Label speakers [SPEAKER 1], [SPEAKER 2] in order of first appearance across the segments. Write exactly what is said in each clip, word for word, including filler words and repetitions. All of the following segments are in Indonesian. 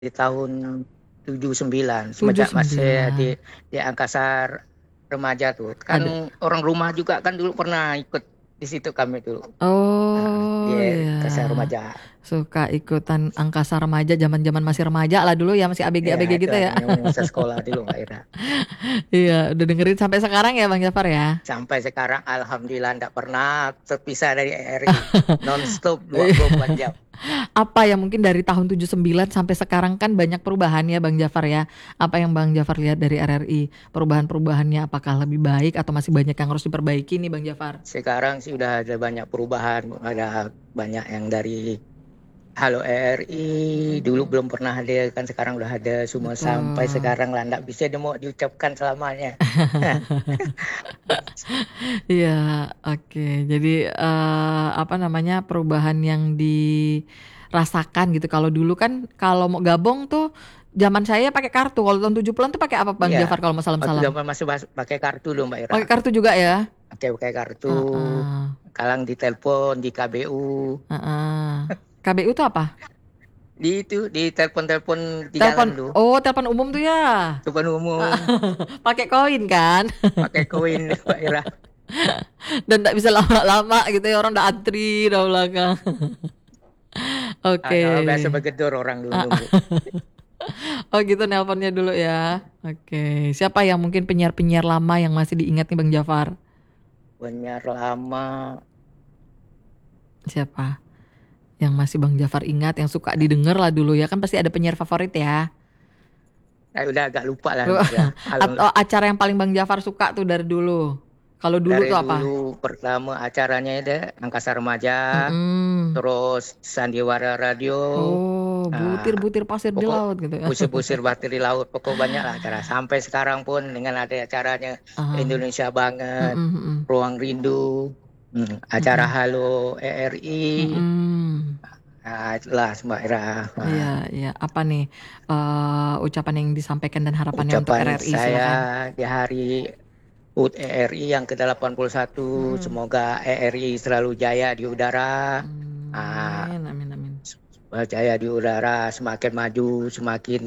[SPEAKER 1] di tahun tujuh sembilan
[SPEAKER 2] tujuh
[SPEAKER 1] semenjak masih
[SPEAKER 2] sembilan.
[SPEAKER 1] di di angkasa remaja tuh.
[SPEAKER 2] Ada.
[SPEAKER 1] Kan orang rumah juga kan dulu pernah ikut di situ kami dulu. Nah, di
[SPEAKER 2] Oh
[SPEAKER 1] angkasa
[SPEAKER 2] ya.
[SPEAKER 1] remaja.
[SPEAKER 2] Suka ikutan angkasa remaja, zaman-zaman masih remaja lah dulu ya, masih A B G
[SPEAKER 1] Ya,
[SPEAKER 2] A B G
[SPEAKER 1] itu
[SPEAKER 2] gitu ya.
[SPEAKER 1] memang masa sekolah dulu Mbak Ira.
[SPEAKER 2] Iya, udah dengerin sampai sekarang ya Bang Jafar ya.
[SPEAKER 1] Sampai sekarang alhamdulillah tidak pernah terpisah dari R I. Non-stop dua puluh empat jam.
[SPEAKER 2] Apa yang mungkin dari tahun tujuh sembilan sampai sekarang kan banyak perubahan ya Bang Jafar ya. Apa yang Bang Jafar lihat dari R R I? Perubahan-perubahannya apakah lebih baik atau masih banyak yang harus diperbaiki nih Bang Jafar?
[SPEAKER 1] Sekarang sih udah ada banyak perubahan, ada banyak yang dari Halo R I, dulu belum pernah ada, kan sekarang udah ada semua sampai
[SPEAKER 2] Betul.
[SPEAKER 1] sekarang lah, nggak bisa dia mau diucapkan selamanya.
[SPEAKER 2] Iya, oke. Jadi eh, apa namanya perubahan yang dirasakan gitu. Kalau dulu kan kalau mau gabung tuh zaman saya pakai kartu. Kalau tahun tujuh puluhan tuh pakai apa Bang
[SPEAKER 1] Iya,
[SPEAKER 2] Jafar kalau mau
[SPEAKER 1] waktu
[SPEAKER 2] salam-salam?
[SPEAKER 1] zaman masih bas- pakai kartu dulu Mbak Ira.
[SPEAKER 2] Pakai kartu juga ya?
[SPEAKER 1] Pakai pakai kartu,
[SPEAKER 2] Heeh.
[SPEAKER 1] kalang di telepon, di K B U,
[SPEAKER 2] Heeh. K B U tuh apa?
[SPEAKER 1] di itu, di telepon-telepon di jalan
[SPEAKER 2] Telepon.
[SPEAKER 1] tuh,
[SPEAKER 2] Oh, telepon umum tuh ya.
[SPEAKER 1] telepon umum,
[SPEAKER 2] Pakai koin kan?
[SPEAKER 1] pakai koin Mbak Ira.
[SPEAKER 2] Dan tak bisa lama-lama gitu ya, orang udah antri udah belakang. Oke.
[SPEAKER 1] Ah, biasa begedor orang dulu nunggu.
[SPEAKER 2] Oh gitu nelponnya dulu ya. Oke. Siapa yang mungkin penyiar-penyiar lama yang masih diingat nih Bang Jafar?
[SPEAKER 1] Penyiar lama,
[SPEAKER 2] Siapa? Yang masih Bang Jafar ingat, yang suka didengar lah dulu ya. Kan pasti ada penyiar favorit ya.
[SPEAKER 1] eh, udah agak lupa lah Mbak Ira.
[SPEAKER 2] Atau
[SPEAKER 1] Alhamdulillah.
[SPEAKER 2] acara yang paling Bang Jafar suka tuh dari dulu. Kalau dulu
[SPEAKER 1] Dari
[SPEAKER 2] tuh apa?
[SPEAKER 1] dulu pertama acaranya ada Angkasa Remaja,
[SPEAKER 2] Mm-mm.
[SPEAKER 1] terus Sandiwara Radio,
[SPEAKER 2] Oh,
[SPEAKER 1] nah,
[SPEAKER 2] butir-butir pasir di
[SPEAKER 1] pokok
[SPEAKER 2] laut gitu ya.
[SPEAKER 1] busir-busir batir di laut, pokok banyak lah acara. Sampai sekarang pun dengan ada acaranya
[SPEAKER 2] Ah,
[SPEAKER 1] Indonesia Banget,
[SPEAKER 2] mm-mm, mm-mm,
[SPEAKER 1] Ruang Rindu, hmm, acara
[SPEAKER 2] mm-mm,
[SPEAKER 1] Halo E R I,
[SPEAKER 2] mm-mm.
[SPEAKER 1] nah itulah Mbak Ira.
[SPEAKER 2] Iya,
[SPEAKER 1] Nah,
[SPEAKER 2] iya. Apa nih eh, ucapan yang disampaikan dan harapannya untuk
[SPEAKER 1] ucapan
[SPEAKER 2] R R I?
[SPEAKER 1] saya
[SPEAKER 2] Silakan.
[SPEAKER 1] di hari H U T E R I yang ke delapan puluh satu,
[SPEAKER 2] Mm-mm.
[SPEAKER 1] semoga E R I selalu jaya di udara. Ah,
[SPEAKER 2] Amin, amin, amin.
[SPEAKER 1] Jaya di udara, semakin maju, semakin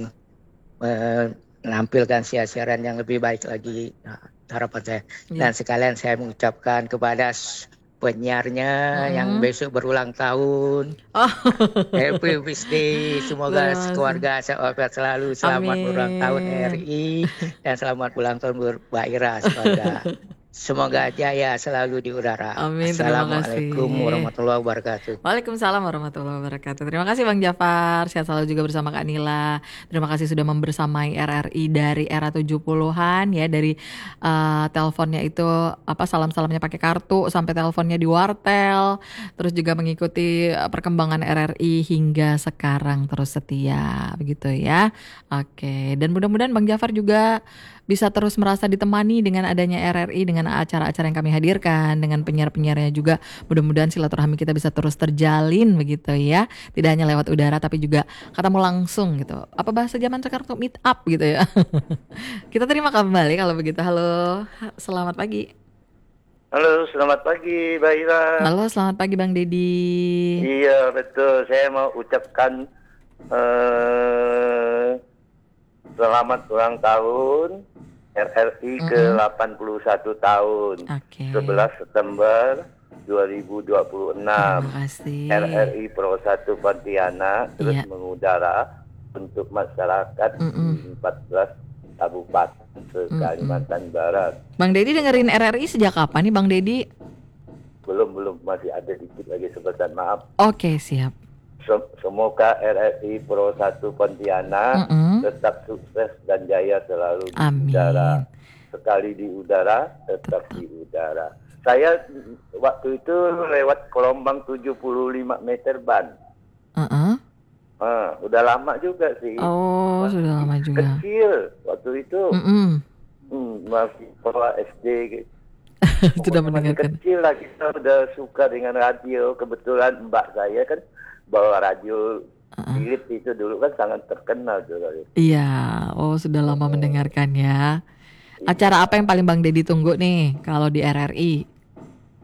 [SPEAKER 1] menampilkan siaran yang lebih baik lagi. Nah, harapan saya. Dan
[SPEAKER 2] Iya.
[SPEAKER 1] sekalian saya mengucapkan kepada penyiarnya yang
[SPEAKER 2] Mm-mm.
[SPEAKER 1] besok berulang tahun.
[SPEAKER 2] Oh,
[SPEAKER 1] Happy birthday, semoga
[SPEAKER 2] terima kasih.
[SPEAKER 1] keluarga sehat selalu, selamat berulang tahun
[SPEAKER 2] Amin.
[SPEAKER 1] R I dan selamat ulang tahun Mbak Ira semoga semoga jaya selalu di udara.
[SPEAKER 2] Amin, terima
[SPEAKER 1] Assalamualaikum
[SPEAKER 2] kasih.
[SPEAKER 1] warahmatullahi wabarakatuh.
[SPEAKER 2] Waalaikumsalam warahmatullahi wabarakatuh. Terima kasih Bang Jafar. Sehat selalu juga bersama Kak Nila. Terima kasih sudah membersamai R R I dari era tujuh puluhan ya, dari eh, teleponnya itu apa salam-salamnya pakai kartu sampai teleponnya di wartel, terus juga mengikuti eh, perkembangan R R I hingga sekarang terus setia begitu ya. Oke, dan mudah-mudahan Bang Jafar juga bisa terus merasa ditemani dengan adanya R R I, dengan acara-acara yang kami hadirkan, dengan penyiar-penyiarnya juga. Mudah-mudahan silaturahmi kita bisa terus terjalin begitu ya. Tidak hanya lewat udara tapi juga ketemu langsung gitu. Apa bahasa zaman sekarang tuh meet up gitu ya. Kita terima kembali kalau begitu. Halo, selamat pagi.
[SPEAKER 3] Halo, selamat pagi, Mbak Ira.
[SPEAKER 2] Halo, selamat pagi Bang Dedi.
[SPEAKER 3] Iya, betul. Saya mau ucapkan eh, selamat ulang tahun R R I ke
[SPEAKER 2] Mm-mm.
[SPEAKER 3] delapan puluh satu tahun,
[SPEAKER 2] Oke.
[SPEAKER 3] sebelas September dua ribu dua puluh
[SPEAKER 2] Terima
[SPEAKER 3] enam.
[SPEAKER 2] kasih.
[SPEAKER 3] R R I Pro satu Pontianak terus
[SPEAKER 2] Iya.
[SPEAKER 3] mengudara untuk masyarakat
[SPEAKER 2] Mm-mm.
[SPEAKER 3] di empat belas kabupaten
[SPEAKER 2] Mm-mm.
[SPEAKER 3] Kalimantan Barat.
[SPEAKER 2] Bang Dedi dengerin R R I sejak kapan nih Bang Dedi?
[SPEAKER 3] Belum belum masih ada dikit lagi sebentar, maaf.
[SPEAKER 2] Oke, siap.
[SPEAKER 3] Semoga R R I Pro satu Pontianak
[SPEAKER 2] Mm-mm.
[SPEAKER 3] tetap sukses dan jaya selalu di
[SPEAKER 2] Amin.
[SPEAKER 3] udara. Sekali di udara, tetap di udara. Saya waktu itu lewat gelombang tujuh puluh lima meter ban.
[SPEAKER 2] Uh-uh.
[SPEAKER 3] Ah, udah lama juga sih.
[SPEAKER 2] Oh,
[SPEAKER 3] Masih
[SPEAKER 2] sudah lama juga.
[SPEAKER 3] kecil waktu itu.
[SPEAKER 2] Mm-mm.
[SPEAKER 3] Hmm, masih sekolah S D gitu.
[SPEAKER 2] Sudah
[SPEAKER 3] Pokoknya masih
[SPEAKER 2] mendengarkan.
[SPEAKER 3] kecil lah, kita udah suka dengan radio. Kebetulan mbak saya kan bawa radio
[SPEAKER 2] Uh-uh.
[SPEAKER 3] Philips itu dulu kan sangat terkenal tuh radio.
[SPEAKER 2] Iya, oh sudah lama mendengarkan ya. Acara apa yang paling Bang Dedi tunggu nih kalau di R R I?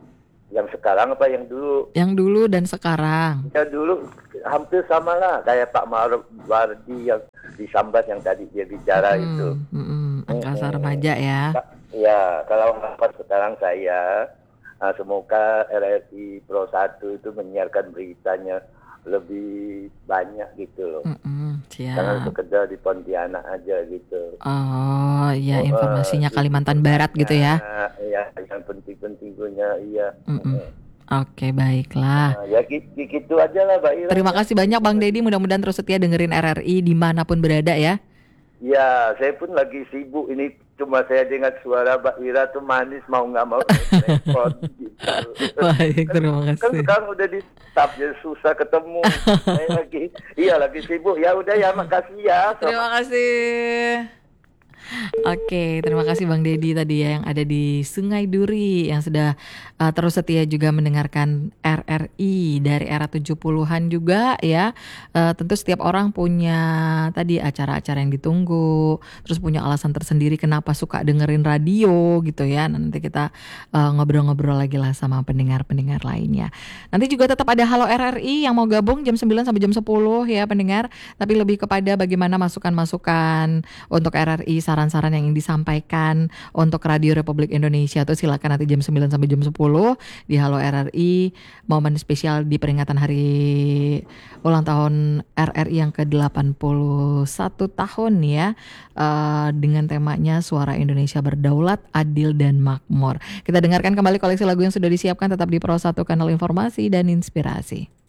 [SPEAKER 3] Yang sekarang apa yang dulu?
[SPEAKER 2] Yang dulu dan sekarang.
[SPEAKER 3] Ya dulu hampir sama lah kayak Pak Marwardi yang disambat yang tadi dia bicara
[SPEAKER 2] Mm-mm,
[SPEAKER 3] itu.
[SPEAKER 2] mm-mm, angkasa
[SPEAKER 3] Mm-mm.
[SPEAKER 2] remaja ya.
[SPEAKER 3] Ya, kalau harapan sekarang saya uh, semoga R R I Pro satu itu menyiarkan beritanya lebih banyak gitu loh.
[SPEAKER 2] Mm-mm,
[SPEAKER 3] Jangan
[SPEAKER 2] siap.
[SPEAKER 3] sekedar di Pontianak aja gitu.
[SPEAKER 2] Oh ya,
[SPEAKER 3] Oh,
[SPEAKER 2] informasinya
[SPEAKER 3] eh,
[SPEAKER 2] Kalimantan Barat gitu ya.
[SPEAKER 3] Iya, yang penting-pentingnya iya.
[SPEAKER 2] Mm-mm.
[SPEAKER 3] Mm-mm.
[SPEAKER 2] Oke, baiklah.
[SPEAKER 3] Nah, ya gi- gitu aja lah Mbak Ira.
[SPEAKER 2] Terima kasih banyak Bang Deddy, mudah-mudahan terus setia dengerin R R I dimanapun berada ya.
[SPEAKER 3] Ya, saya pun lagi sibuk ini. Cuma saya dengar suara Mbak Ira tuh manis mau nggak mau telepon gitu.
[SPEAKER 2] Baik, terima
[SPEAKER 3] Kan
[SPEAKER 2] kasih.
[SPEAKER 3] sekarang udah di staf jadi susah ketemu. Saya lagi, iya lagi sibuk. Ya udah ya, makasih ya.
[SPEAKER 2] Terima kasih. Oke, terima kasih Bang Deddy tadi ya yang ada di Sungai Duri yang sudah uh, terus setia juga mendengarkan R R I dari era tujuh puluhan juga ya. Uh, tentu setiap orang punya tadi acara-acara yang ditunggu, terus punya alasan tersendiri kenapa suka dengerin radio gitu ya. Nanti kita uh, ngobrol-ngobrol lagi lah sama pendengar-pendengar lainnya. Nanti juga tetap ada Halo R R I yang mau gabung jam sembilan sampai jam sepuluh ya pendengar, tapi lebih kepada bagaimana masukan-masukan untuk R R I, saran-saran yang ingin disampaikan untuk Radio Republik Indonesia tuh silakan nanti jam sembilan sampai jam sepuluh di Halo R R I, momen spesial di peringatan hari ulang tahun R R I yang ke delapan puluh satu tahun ya, uh, dengan temanya Suara Indonesia Berdaulat, Adil dan Makmur. Kita dengarkan kembali koleksi lagu yang sudah disiapkan tetap di Pro satu Kanal Informasi dan Inspirasi.